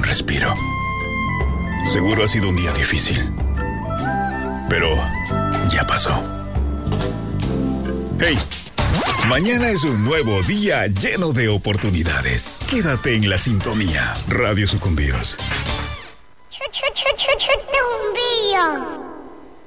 un respiro. Seguro ha sido un día difícil, pero ya pasó. ¡Hey! Mañana es un nuevo día lleno de oportunidades. Quédate en la sintonía. Radio Sucumbíos. Tumbío.